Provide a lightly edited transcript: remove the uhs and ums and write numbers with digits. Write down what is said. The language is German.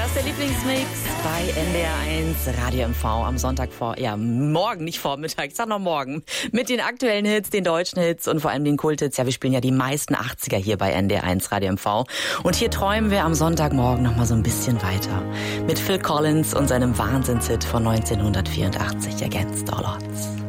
Das ist der Lieblingsmix bei NDR1 Radio MV am Sonntag morgen, nicht Vormittag, ich sag noch morgen. Mit den aktuellen Hits, den deutschen Hits und vor allem den Kulthits. Ja, wir spielen ja die meisten 80er hier bei NDR1 Radio MV. Und hier träumen wir am Sonntagmorgen noch mal so ein bisschen weiter. Mit Phil Collins und seinem Wahnsinnshit von 1984, Against All Odds.